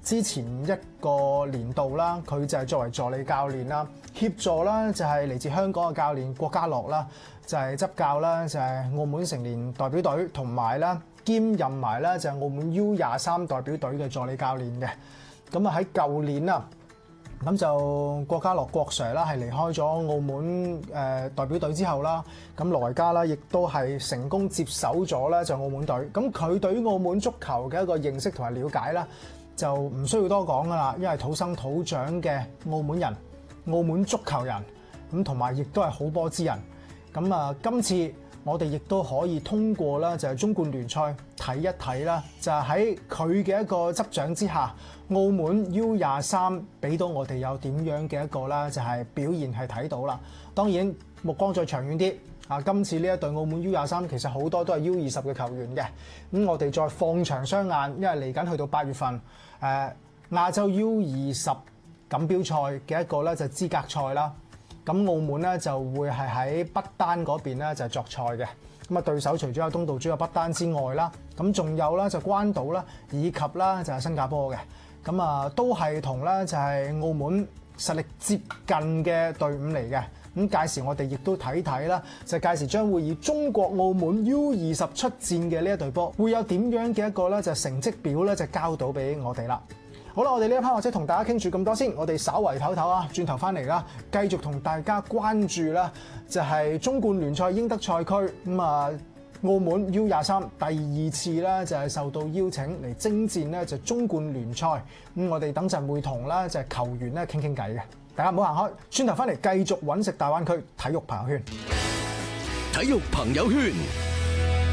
之前一個年度啦，佢就係作為助理教練啦，協助啦就係嚟自香港嘅教練郭家樂啦，就係執教啦，就係澳門成年代表隊，同埋啦兼任埋啦就係澳門 U23代表隊嘅助理教練嘅。咁啊喺舊年啊，咁就郭家樂郭 Sir 啦係離開咗澳門代表隊之後啦，咁來家啦亦都係成功接手咗咧就澳門隊。咁佢對於澳門足球嘅一個認識同埋了解啦，就唔需要多講噶啦，因為土生土長嘅澳門人、澳門足球人，咁同埋亦都係好波之人。咁啊，今次我哋亦都可以通過啦，就係中冠聯賽睇一睇啦，就係喺佢嘅一個執掌之下，澳門 U23 俾到我哋有點樣嘅一個啦，就係表現係睇到啦。當然目光再長遠啲啊，今次呢一隊澳門 U23 其實好多都係 U20 嘅球員嘅，咁我哋再放長雙眼，因為嚟緊去到8月份，亞洲 U20 錦標賽嘅一個咧就資格賽啦。咁澳門咧就會係喺不丹嗰邊咧就係作賽嘅，咁啊對手除咗有東道主有不丹之外啦，咁仲有啦就關島啦，以及啦就係新加坡嘅，咁啊都係同咧就係澳門實力接近嘅隊伍嚟嘅。咁屆時我哋亦都睇睇啦，就屆時將會以中國澳門 U20 出戰嘅呢一隊波，會有點樣嘅一個咧就成績表咧就交到俾我哋啦。好啦，我哋呢一 part 或者同大家傾住咁多先，我哋稍為唞唞啊，轉頭翻嚟啦，繼續同大家關注啦，就係中冠聯賽英德賽區咁啊，澳門 U23 第二次啦，就係受到邀請嚟征戰咧就中冠聯賽，咁我哋等陣會同啦就係球員咧傾傾偈嘅，大家唔好行開，轉頭翻嚟繼續揾食大灣區體育朋友圈。 體育朋友圈。